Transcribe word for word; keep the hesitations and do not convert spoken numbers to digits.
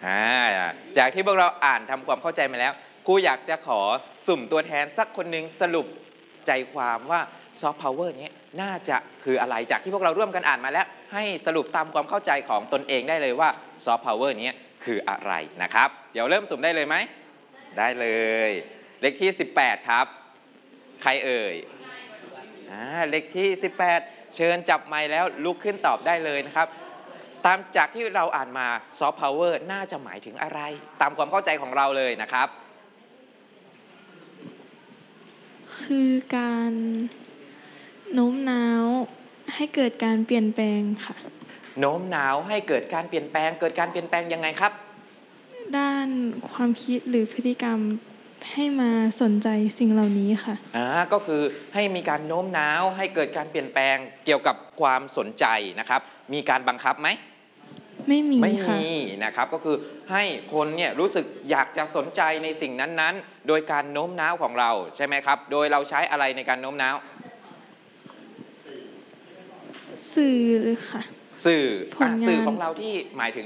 อ่าจากที่พวกเราอ่านทำความเข้าใจมาแล้วครูอยากจะขอสุ่มตัวแทนสักคนหนึ่งสรุปใจความว่าซอฟต์พาวเวอร์นี้น่าจะคืออะไรจากที่พวกเราร่วมกันอ่านมาแล้วให้สรุปตามความเข้าใจของตนเองได้เลยว่าซอฟต์พาวเวอร์นี้คืออะไรนะครับเดี๋ยวเริ่มสุ่มได้เลยไหมได้เลยเลขที่สิบแปดครับใครเอ่ยอ่าเลขที่สิบแปดเชิญจับไมค์แล้วลุกขึ้นตอบได้เลยนะครับตามจากที่เราอ่านมาซอฟต์พาวเวอร์น่าจะหมายถึงอะไรตามความเข้าใจของเราเลยนะครับคือการโน้มน้าวให้เกิดการเปลี่ยนแปลงค่ะโน้มน้าวให้เกิดการเปลี่ยนแปลงเกิดการเปลี่ยนแปลงยังไงครับด้านความคิดหรือพฤติกรรมให้มาสนใจสิ่งเหล่านี้ค่ะอ่าก็คือให้มีการโน้มน้าวให้เกิดการเปลี่ยนแปลงเกี่ยวกับความสนใจนะครับมีการบังคับไหมไม่มีไม่ค่ะมีนะครับก็คือให้คนเนี่ยรู้สึกอยากจะสนใจในสิ่งนั้นๆโดยการโน้มน้าวของเราใช่ไหมครับโดยเราใช้อะไรในการโน้มน้าวสื่อค่ะสื่อผลงานสื่อของเราที่หมายถึง